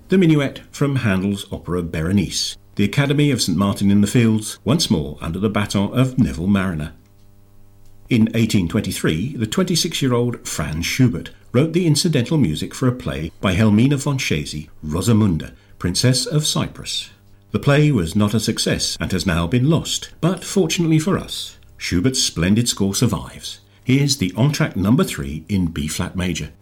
the minuet from Handel's opera Berenice, the Academy of St Martin in the Fields, once more under the baton of Neville Marriner. In 1823, the 26-year-old Franz Schubert wrote the incidental music for a play by Helmina von Schécy, Rosamunda, Princess of Cyprus. The play was not a success and has now been lost, but fortunately for us, Schubert's splendid score survives. Here's the entr'acte number 3 in B-flat major.